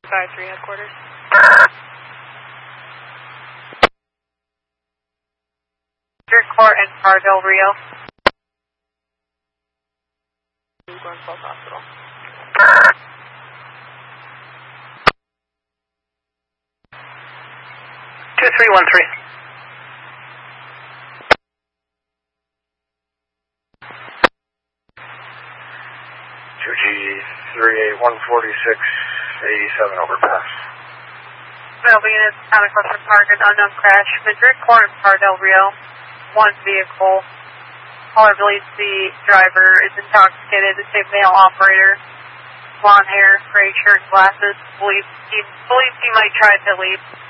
653 headquarters. Court and Car Del Rio. Going Pulse Hospital. 2313. G38-146-87 overpass. Melbourne units, County Cluster Park, an unknown crash. Madrid Court and Car Del Rio. One vehicle. Caller believes the driver is intoxicated. It's a male operator. Blonde hair, gray shirt, glasses. Believes he might try to leave.